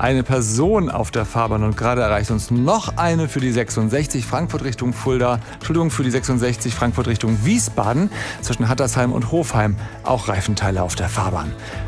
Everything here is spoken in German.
eine Person auf der Fahrbahn und gerade erreicht uns noch eine für die 66 Frankfurt Richtung Fulda, für die 66 Frankfurt Richtung Wiesbaden, zwischen Hattersheim und Hofheim, auch Reifenteile auf der Fahrbahn.